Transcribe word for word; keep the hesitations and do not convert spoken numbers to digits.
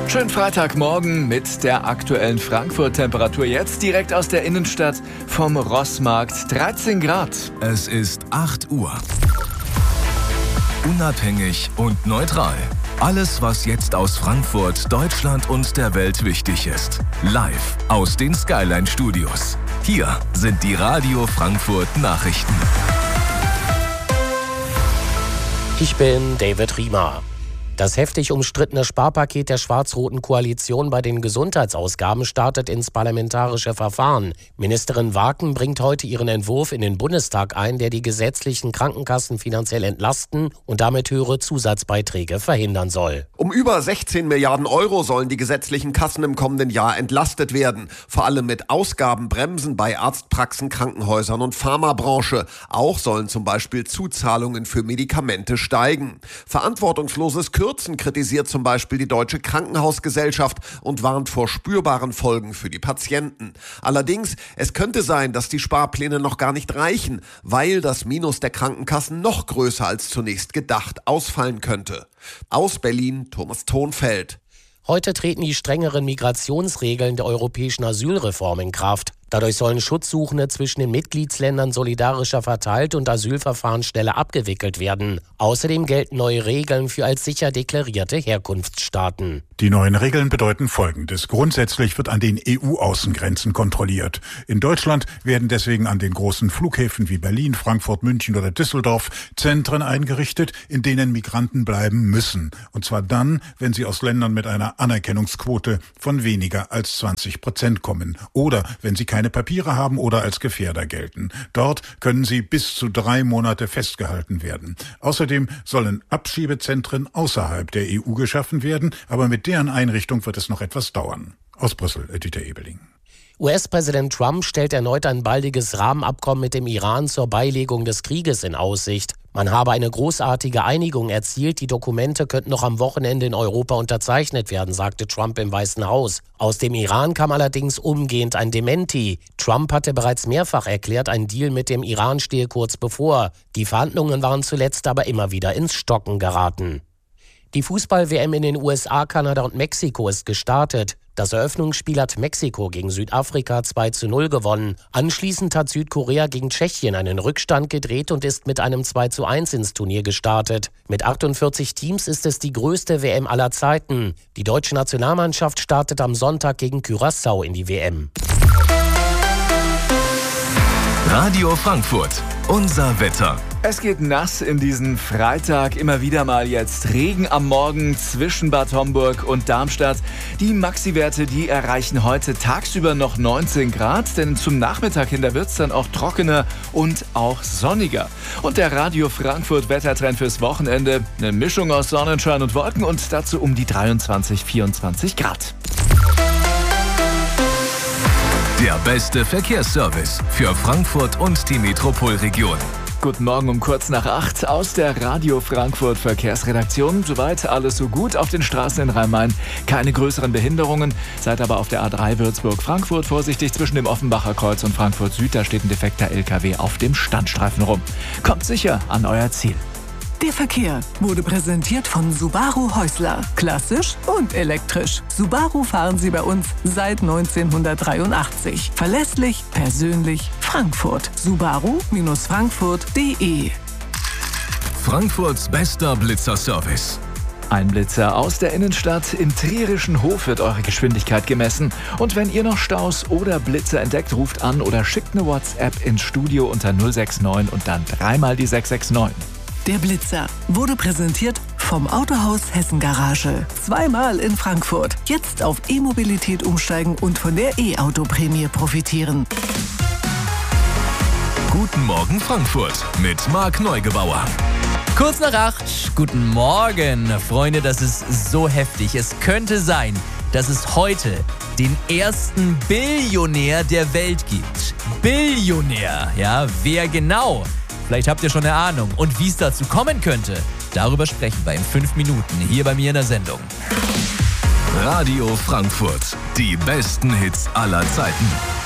Schönen Freitagmorgen mit der aktuellen Frankfurt-Temperatur. Jetzt direkt aus der Innenstadt vom Rossmarkt. dreizehn Grad. Es ist acht Uhr. Unabhängig und neutral. Alles, was jetzt aus Frankfurt, Deutschland und der Welt wichtig ist. Live aus den Skyline-Studios. Hier sind die Radio Frankfurt Nachrichten. Ich bin David Riemer. Das heftig umstrittene Sparpaket der schwarz-roten Koalition bei den Gesundheitsausgaben startet ins parlamentarische Verfahren. Ministerin Waken bringt heute ihren Entwurf in den Bundestag ein, der die gesetzlichen Krankenkassen finanziell entlasten und damit höhere Zusatzbeiträge verhindern soll. Um über sechzehn Milliarden Euro sollen die gesetzlichen Kassen im kommenden Jahr entlastet werden. Vor allem mit Ausgabenbremsen bei Arztpraxen, Krankenhäusern und Pharmabranche. Auch sollen zum Beispiel Zuzahlungen für Medikamente steigen. Verantwortungsloses Kürzen kritisiert zum Beispiel die Deutsche Krankenhausgesellschaft und warnt vor spürbaren Folgen für die Patienten. Allerdings, es könnte sein, dass die Sparpläne noch gar nicht reichen, weil das Minus der Krankenkassen noch größer als zunächst gedacht ausfallen könnte. Aus Berlin, Thomas Thonfeld. Heute treten die strengeren Migrationsregeln der europäischen Asylreform in Kraft. Dadurch sollen Schutzsuchende zwischen den Mitgliedsländern solidarischer verteilt und Asylverfahren schneller abgewickelt werden. Außerdem gelten neue Regeln für als sicher deklarierte Herkunftsstaaten. Die neuen Regeln bedeuten Folgendes. Grundsätzlich wird an den E U-Außengrenzen kontrolliert. In Deutschland werden deswegen an den großen Flughäfen wie Berlin, Frankfurt, München oder Düsseldorf Zentren eingerichtet, in denen Migranten bleiben müssen. Und zwar dann, wenn sie aus Ländern mit einer Anerkennungsquote von weniger als zwanzig Prozent kommen oder wenn sie keine Papiere haben oder als Gefährder gelten. Dort können sie bis zu drei Monate festgehalten werden. Außerdem sollen Abschiebezentren außerhalb der E U geschaffen werden, aber mit deren Einrichtung wird es noch etwas dauern. Aus Brüssel, Dieter Ebeling. U S-Präsident Trump stellt erneut ein baldiges Rahmenabkommen mit dem Iran zur Beilegung des Krieges in Aussicht. Man habe eine großartige Einigung erzielt, die Dokumente könnten noch am Wochenende in Europa unterzeichnet werden, sagte Trump im Weißen Haus. Aus dem Iran kam allerdings umgehend ein Dementi. Trump hatte bereits mehrfach erklärt, ein Deal mit dem Iran stehe kurz bevor. Die Verhandlungen waren zuletzt aber immer wieder ins Stocken geraten. Die Fußball-W M in den U S A, Kanada und Mexiko ist gestartet. Das Eröffnungsspiel hat Mexiko gegen Südafrika zwei zu null gewonnen. Anschließend hat Südkorea gegen Tschechien einen Rückstand gedreht und ist mit einem zwei zu eins ins Turnier gestartet. Mit achtundvierzig Teams ist es die größte W M aller Zeiten. Die deutsche Nationalmannschaft startet am Sonntag gegen Curaçao in die W M. Radio Frankfurt, unser Wetter. Es geht nass in diesen Freitag, immer wieder mal jetzt Regen am Morgen zwischen Bad Homburg und Darmstadt. Die Maxi-Werte, die erreichen heute tagsüber noch neunzehn Grad, denn zum Nachmittag hin, da wird es dann auch trockener und auch sonniger. Und der Radio Frankfurt Wettertrend fürs Wochenende, eine Mischung aus Sonnenschein und Wolken und dazu um die dreiundzwanzig, vierundzwanzig Grad. Der beste Verkehrsservice für Frankfurt und die Metropolregion. Guten Morgen um kurz nach acht aus der Radio Frankfurt Verkehrsredaktion. Soweit alles so gut auf den Straßen in Rhein-Main. Keine größeren Behinderungen. Seid aber auf der A drei Würzburg-Frankfurt vorsichtig. Zwischen dem Offenbacher Kreuz und Frankfurt Süd, da steht ein defekter L K W auf dem Standstreifen rum. Kommt sicher an euer Ziel. Der Verkehr wurde präsentiert von Subaru Häusler. Klassisch und elektrisch. Subaru fahren Sie bei uns seit neunzehnhundertdreiundachtzig. Verlässlich, persönlich, Frankfurt. Subaru Frankfurt punkt de. Frankfurts bester Blitzerservice. Ein Blitzer aus der Innenstadt. Im Trierischen Hof wird eure Geschwindigkeit gemessen. Und wenn ihr noch Staus oder Blitzer entdeckt, ruft an oder schickt eine WhatsApp ins Studio unter null sechs neun und dann dreimal die sechs sechs neun. Der Blitzer wurde präsentiert vom Autohaus Hessen Garage. Zweimal in Frankfurt. Jetzt auf E-Mobilität umsteigen und von der E-Auto-Prämie profitieren. Guten Morgen Frankfurt mit Marc Neugebauer. Kurz nach acht, guten Morgen. Freunde, das ist so heftig. Es könnte sein, dass es heute den ersten Billionär der Welt gibt. Billionär, ja, wer genau? Vielleicht habt ihr schon eine Ahnung. Und wie es dazu kommen könnte, darüber sprechen wir in fünf Minuten hier bei mir in der Sendung. Radio Frankfurt, die besten Hits aller Zeiten.